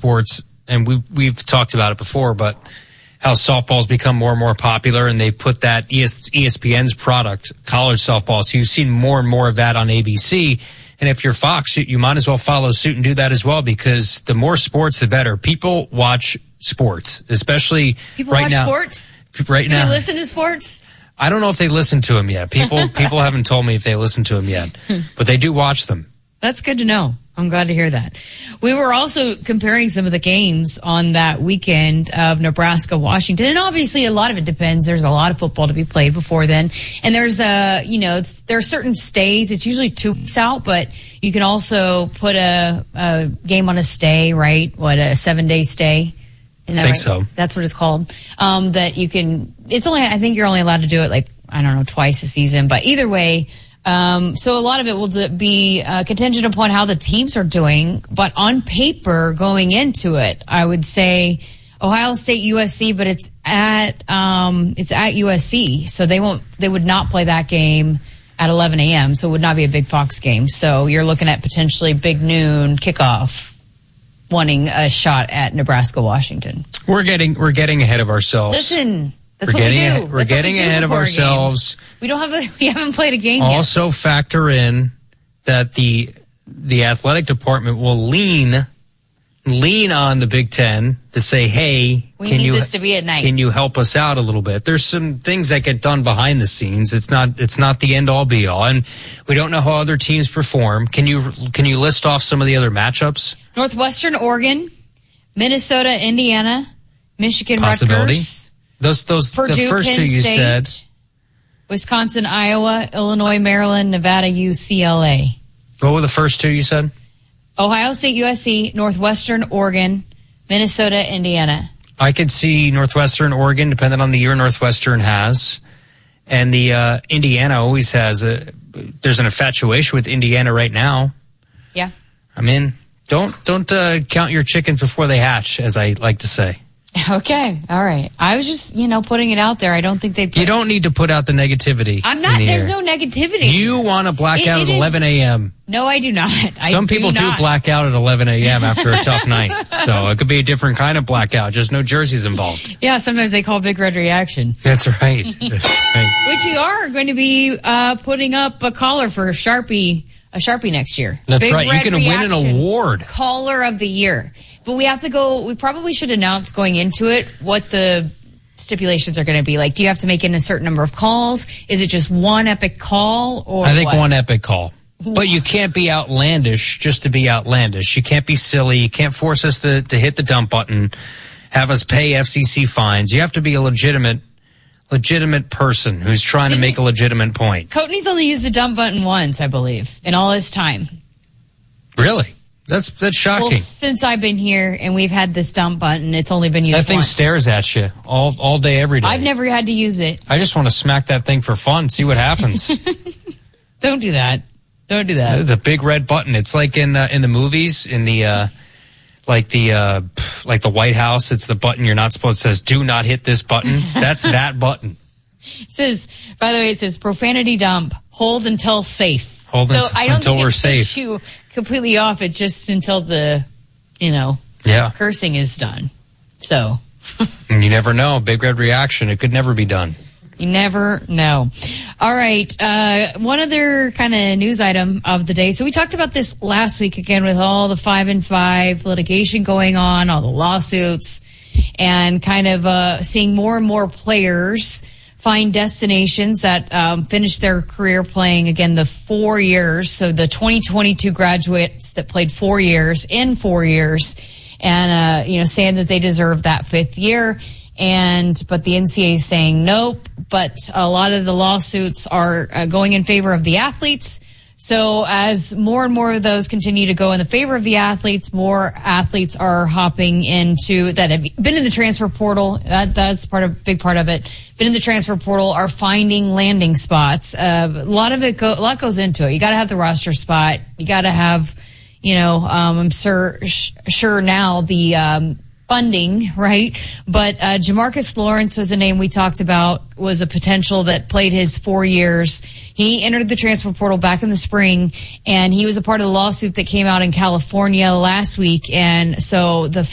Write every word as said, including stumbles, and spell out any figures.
sports, and we've, we've talked about it before, but how softball's become more and more popular, and they put that E S P N's product, college softball. So you've seen more and more of that on A B C. And if you're Fox, you might as well follow suit and do that as well, because the more sports, the better. People watch sports, especially People right watch now. sports? Right Do now. they listen to sports? I don't know if they listen to them yet. People people haven't told me if they listen to them yet, but they do watch them. That's good to know. I'm glad to hear that. We were also comparing some of the games on that weekend of Nebraska, Washington. And obviously a lot of it depends. There's a lot of football to be played before then. And there's a, you know, it's, there are certain stays. It's usually two weeks out, but you can also put a, a game on a stay, right? What, a seven day stay? I think right? so. That's what it's called. Um, that you can, it's only, I think you're only allowed to do it like, I don't know, twice a season, but either way, Um, so a lot of it will be uh, contingent upon how the teams are doing. But on paper, going into it, I would say Ohio State U S C, but it's at um, it's at U S C, so they won't they would not play that game at eleven a.m. So it would not be a big Fox game. So you're looking at potentially big noon kickoff, wanting a shot at Nebraska, Washington. We're getting we're getting ahead of ourselves. Listen. That's we're what getting we do. ahead, we're That's getting we do ahead of ourselves. We don't have a, we haven't played a game yet. Also factor in that the the athletic department will lean lean on the Big Ten to say, "Hey, we can need you this to be at night. Can you help us out a little bit?" There's some things that get done behind the scenes. It's not it's not the end all be all, and we don't know how other teams perform. Can you can you list off some of the other matchups? Northwestern Oregon, Minnesota, Indiana, Michigan, Possibility. Rutgers. Those, those, Purdue, the first Penn two you State, said. Wisconsin, Iowa, Illinois, Maryland, Nevada, U C L A. What were the first two you said? Ohio State, U S C, Northwestern, Oregon, Minnesota, Indiana. I could see Northwestern, Oregon, depending on the year Northwestern has. And the uh, Indiana always has a, there's an infatuation with Indiana right now. Yeah. I mean, don't, don't uh, count your chickens before they hatch, as I like to say. Okay, all right. I was just, you know, putting it out there. I don't think they'd play. You don't need to put out the negativity. I'm not. The there's air. no negativity. You want to black It- out it at is- eleven a.m. No, I do not. I Some people do, not. black out at eleven a.m. after a tough night. So it could be a different kind of blackout, just no jerseys involved. Yeah, sometimes they call Big Red Reaction. That's right. That's right. Which you are going to be uh, putting up a collar for a Sharpie, a Sharpie next year. That's Big right. You Red can win an Reaction award. Caller of the year. But we have to go, we probably should announce going into it what the stipulations are going to be. Like, do you have to make in a certain number of calls? Is it just one epic call? Or I think what? one epic call. But you can't be outlandish just to be outlandish. You can't be silly. You can't force us to, to hit the dump button, have us pay F C C fines. You have to be a legitimate legitimate person who's trying to make a legitimate point. Coatney's only used the dump button once, I believe, in all his time. Really? That's that's shocking. Well, since I've been here and we've had this dump button, it's only been used That thing once. stares at you all all day, every day. I've never had to use it. I just want to smack that thing for fun, see what happens. Don't do that. Don't do that. It's a big red button. It's like in uh, in the movies, in the uh, like the uh, like the White House. It's the button you're not supposed. It says "Do not hit this button." That's that button. It says, by the way, it says profanity dump. Hold until safe. Hold so unt- I don't until think we're it safe. puts you completely off it just until the, you know, Yeah. cursing is done. So And you never know. Big red reaction. It could never be done. you never know. All right. Uh, one other kind of news item of the day. So we talked about this last week again with all the five and five litigation going on, all the lawsuits, and kind of uh, seeing more and more players find destinations that um, finish their career playing, again, the four years. So the twenty twenty-two graduates that played four years in four years and, uh, you know, saying that they deserve that fifth year. And, but the N C A A is saying nope. But a lot of the lawsuits are uh, going in favor of the athletes. So as more and more of those continue to go in the favor of the athletes, more athletes are hopping into that have been in the transfer portal. That, that's part of big part of it. Been in the transfer portal, are finding landing spots. Uh, a lot of it, go, a lot goes into it. You got to have the roster spot. You got to have, you know, um, I'm sure sure now the um, funding, right? But uh, Jamarcus Lawrence was a name we talked about, was a potential that played his four years. He entered the transfer portal back in the spring, and he was a part of the lawsuit that came out in California last week. And so the